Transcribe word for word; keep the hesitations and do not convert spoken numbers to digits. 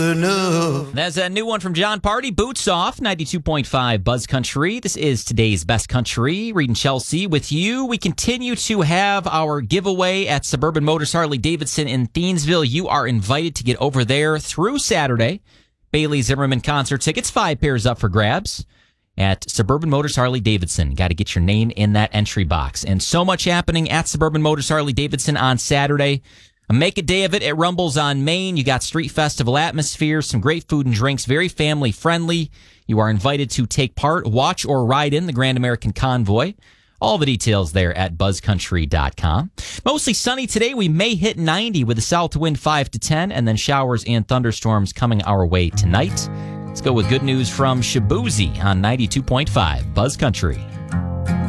That's a new one from John Party, Boots Off, ninety-two point five Buzz Country. This is today's Best Country. Reed and Chelsea with you. We continue to have our giveaway at Suburban Motors Harley Davidson in Thiensville. You are invited to get over there through Saturday. Bailey Zimmerman concert tickets, five pairs up for grabs at Suburban Motors Harley Davidson. Got to get your name in that entry box. And so much happening at Suburban Motors Harley Davidson on Saturday. Make a day of it at Rumbles on Main. You got street festival atmosphere, some great food and drinks, very family friendly. You are invited to take part, watch, or ride in the Grand American Convoy. All the details there at buzz country dot com. Mostly sunny today. We may hit ninety with a south wind five to ten, and then showers and thunderstorms coming our way tonight. Let's go with good news from Shaboozey on ninety-two point five Buzz Country.